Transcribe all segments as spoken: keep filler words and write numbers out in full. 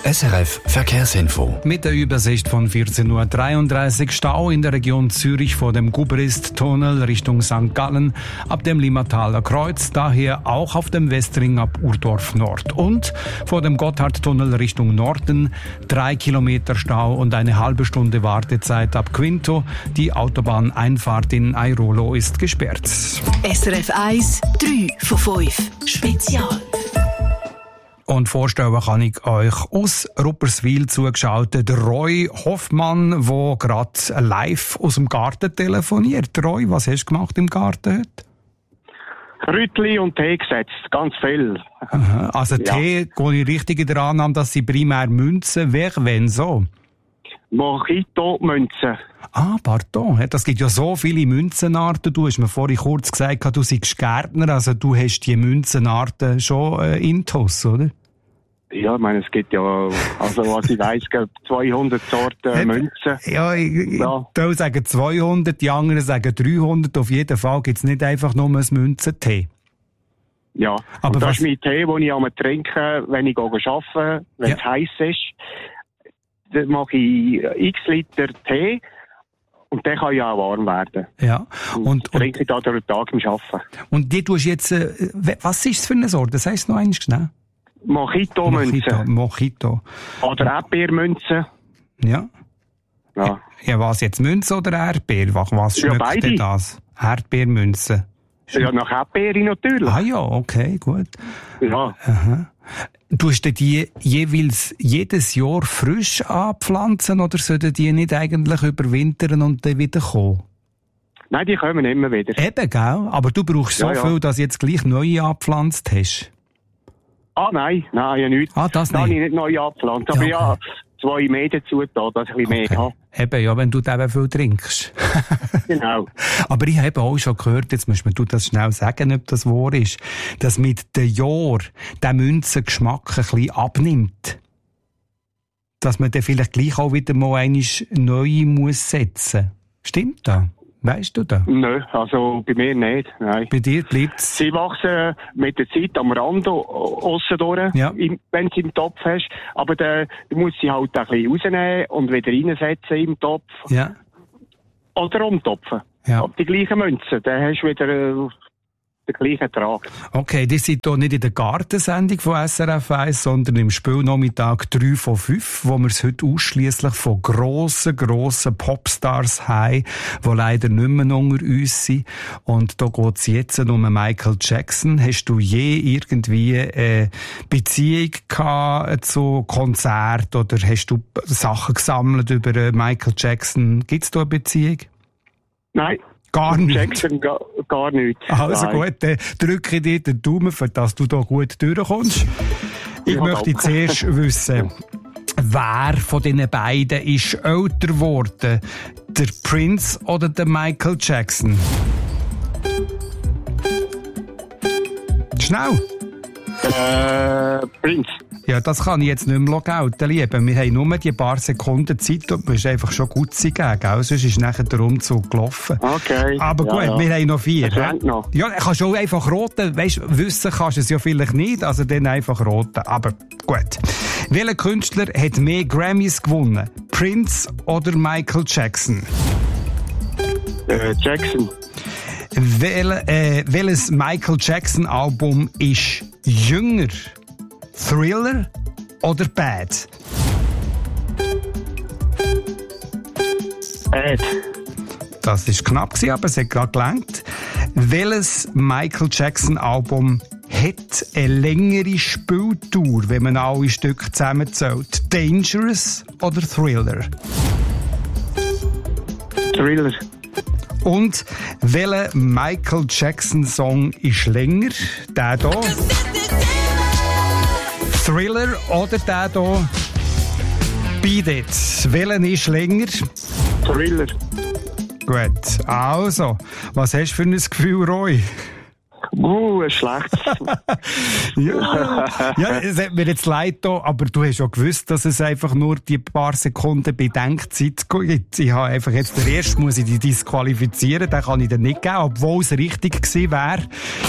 S R F Verkehrsinfo. Mit der Übersicht von vierzehn Uhr dreiunddreißig Stau in der Region Zürich vor dem Gubrist-Tunnel Richtung Sankt Gallen ab dem Limmataler Kreuz, daher auch auf dem Westring ab Urdorf Nord. Und vor dem Gotthardtunnel Richtung Norden drei Kilometer Stau und eine halbe Stunde Wartezeit ab Quinto. Die Autobahneinfahrt in Airolo ist gesperrt. S R F eins, drei von fünf. Spezial. Und vorstellen kann ich euch aus Rupperswil zugeschaltet Roy Hoffmann, der gerade live aus dem Garten telefoniert. Roy, was hast du gemacht im Garten heute? Rütli und Tee gesetzt, ganz viel. Aha, also ja. Tee, gehe ich richtig in der Annahme, dass sie primär Münzen wären, wenn so? Mojito-Münzen. Ah, pardon. Das gibt ja so viele Münzenarten. Du hast mir vorhin kurz gesagt, du seist Gärtner, also du hast die Münzenarten schon äh, intus, oder? Ja, ich meine, es gibt ja, also was ich weiss, zweihundert Sorten Eben, Münzen. Ja, ich, ja. Die sagen zweihundert, die anderen sagen dreihundert. Auf jeden Fall gibt es nicht einfach nur ein Münzentee. Ja, aber und das was... ist mein Tee, den ich am trinken, wenn ich arbeite, wenn es ja. heiß ist. Dann mache ich x Liter Tee und der kann ja auch warm werden. Ja. Und, und trinke ich da durch den Tag im Arbeiten. Und die tust jetzt, äh, was ist es für eine Sorte? Das heisst noch einmal schnell. Mojito-Münzen. Mojito. Mojito. Oder Erdbeermünzen. Ja. Ja. Ja, was jetzt, Münze oder Erdbeer? Was, was schmeckt ja, denn das? Erdbeermünzen. Ja, nach Erdbeere natürlich. Ah ja, okay, gut. Ja. Aha. Tust du die jeweils jedes Jahr frisch anpflanzen oder sollten die nicht eigentlich überwintern und dann wieder kommen? Nein, die kommen immer wieder. Eben, gell? Aber du brauchst so ja, ja. viel, dass du jetzt gleich neue angepflanzt hast. Ah, nein, nein, ja nicht. Ah, das da nicht? habe ich nicht neu angepflanzt. Aber ja, okay. ja, zwei mehr dazu da, dass ich ein bisschen okay. mehr habe. Eben, ja, wenn du eben viel trinkst. Genau. Aber ich habe auch schon gehört, jetzt musst du das schnell sagen, ob das wahr ist, dass mit den Jahren der Münzengeschmack ein bisschen abnimmt. Dass man dann vielleicht gleich auch wieder mal einmal neu muss setzen. Stimmt das? Weisst du das? Nö, also bei mir nicht. Nein. Bei dir bleibt's? Sie wachsen mit der Zeit am Rand aussen durch, ja. im, wenn du im Topf hast. Aber dann musst du sie halt ein bisschen rausnehmen und wieder reinsetzen im Topf. Ja. Oder umtopfen. Ja. Ab die gleichen Münzen, dann hast du wieder äh, den gleichen Ertrag. Okay, die sind hier nicht in der Gartensendung von S R F eins, sondern im Spielnachmittag drei von fünf, wo wir es heute ausschliesslich von grossen, grossen Popstars haben, die leider nicht mehr unter uns sind. Und da geht es jetzt um Michael Jackson. Hast du je irgendwie eine Beziehung gehabt zu Konzerten oder hast du Sachen gesammelt über Michael Jackson? Gibt es da eine Beziehung? Nein. Gar nicht. Jackson gar, gar nicht. Also Nein. gut, dann drücke ich dir den Daumen, für dass du da gut durchkommst. Ich ja, möchte danke. zuerst wissen, wer von diesen beiden ist älter geworden? Der Prince oder der Michael Jackson? Schnell! Äh, Prince. Ja, das kann ich jetzt nicht mehr gelten, Liebe. Wir haben nur die paar Sekunden Zeit und du musst einfach schon gut sein, gell? Sonst ist nachher der Umzug gelaufen. Okay. Aber gut, ja, ja. wir haben noch vier. Das rennt noch. Ja, kannst du auch einfach roten. Weißt, wissen kannst du es ja vielleicht nicht, also dann einfach roten. Aber gut. Welcher Künstler hat mehr Grammys gewonnen? Prince oder Michael Jackson? Äh, Jackson. Wel, äh, welches Michael Jackson Album ist jünger? Thriller oder Bad? Bad. Das war knapp, aber es hat gerade gelangt. Welches Michael Jackson Album hat eine längere Spieltour, wenn man alle Stücke zusammenzählt? Dangerous oder Thriller? Thriller. Und welcher Michael Jackson Song ist länger? Der hier. Thriller oder der hier? Beat It. Welchen ist länger? Thriller. Gut. Also, was hast du für ein Gefühl, Roy? Uh, ein schlechtes. ja, ja, es hat mir jetzt leid da, aber du hast ja gewusst, dass es einfach nur die paar Sekunden Bedenkzeit gibt. Ich habe einfach jetzt, der erste muss ich die disqualifizieren, den kann ich dann nicht geben, obwohl es richtig gewesen wäre.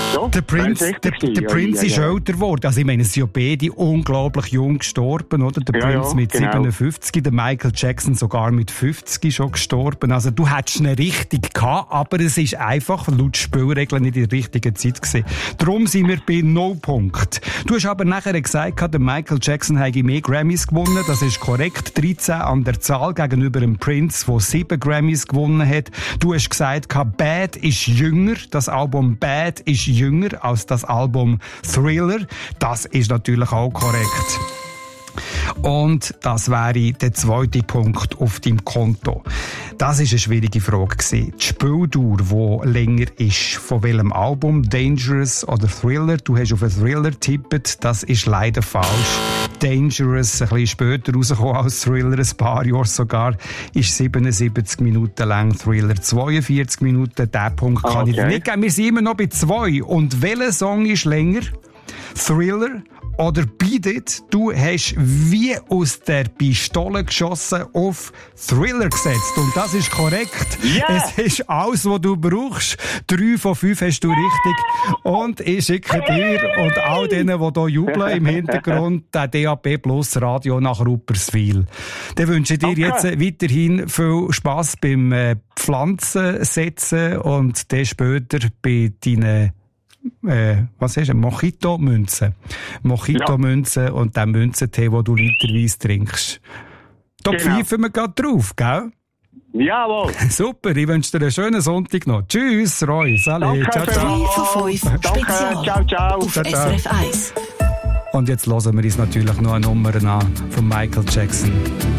So, der Prince, der, der Prince ja, ist ja. älter geworden. Also ich meine, es sind ja beide unglaublich jung gestorben, oder? Der ja, Prince ja, mit genau. siebenundfünfzig, der Michael Jackson sogar mit fünfzig schon gestorben. Also du hättest eine richtig gehabt, aber es ist einfach laut Spielregeln nicht in der richtigen Zeit gewesen. Darum sind wir bei null Punkt. Du hast aber nachher gesagt, der Michael Jackson habe mehr Grammys gewonnen. Das ist korrekt. dreizehn an der Zahl gegenüber dem Prince, der sieben Grammys gewonnen hat. Du hast gesagt, Bad ist jünger. Das Album Bad ist jünger als das Album Thriller. Das ist natürlich auch korrekt. Und das wäre der zweite Punkt auf deinem Konto. Das ist eine schwierige Frage gewesen. Die Spieldauer, die länger ist, von welchem Album, Dangerous oder Thriller? Du hast auf einen Thriller getippt, das ist leider falsch. Dangerous, ein bisschen später rausgekommen als Thriller, ein paar Jahre sogar, ist siebenundsiebzig Minuten lang, Thriller zweiundvierzig Minuten. Diesen Punkt kann okay. ich dir nicht geben. Wir sind immer noch bei zwei. Und welcher Song ist länger? Thriller oder Beat It? Du hast wie aus der Pistole geschossen auf Thriller gesetzt. Und das ist korrekt. Yeah. Es ist alles, was du brauchst. Drei von fünf hast du richtig. Und ich schicke dir und all denen, die hier jubeln im Hintergrund, den D A B Plus Radio nach Rupperswil. Dann wünsche ich dir okay. jetzt weiterhin viel Spass beim äh, Pflanzen setzen und dann später bei deinen Äh, was ist ein Mojito-Münze? Mojito-Münze ja. und den Münzentee, den du literweise trinkst. Da genau. pfeifen wir gerade drauf, gell? Jawohl. Super, ich wünsche dir einen schönen Sonntag noch. Tschüss, Roy. Salut. Ciao, ciao. drei von fünf Spezial. Ciao, ciao. Auf ciao, ciao. S R F eins. Und jetzt hören wir uns natürlich noch eine Nummer an von Michael Jackson.